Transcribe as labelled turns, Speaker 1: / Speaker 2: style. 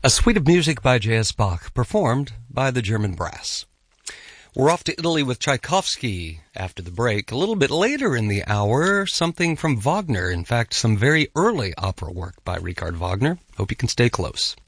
Speaker 1: A suite of music by J.S. Bach, performed by the German Brass. We're off to Italy with Tchaikovsky after the break. A little bit later in the hour, something from Wagner. In fact, some very early opera work by Richard Wagner. Hope you can stay close.